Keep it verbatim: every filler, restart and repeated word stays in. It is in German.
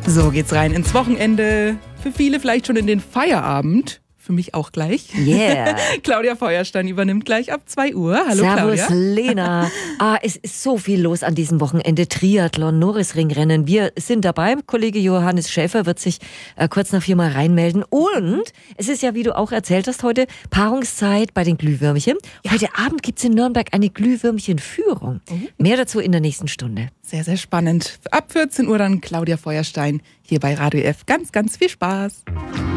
So geht's rein ins Wochenende. Für viele vielleicht schon in den Feierabend. Für mich auch gleich. Yeah. Claudia Feuerstein übernimmt gleich ab zwei Uhr. Hallo Servus, Claudia. Lena. Ah, es ist so viel los an diesem Wochenende. Triathlon, Norrisringrennen. Wir sind dabei. Kollege Johannes Schäfer wird sich äh, kurz nach vier mal reinmelden. Und es ist ja, wie du auch erzählt hast heute, Paarungszeit bei den Glühwürmchen. Ja. Heute Abend gibt's in Nürnberg eine Glühwürmchen-Führung. Mhm. Mehr dazu in der nächsten Stunde. Sehr, sehr spannend. Ab vierzehn Uhr dann Claudia Feuerstein hier bei Radio F. Ganz, ganz viel Spaß.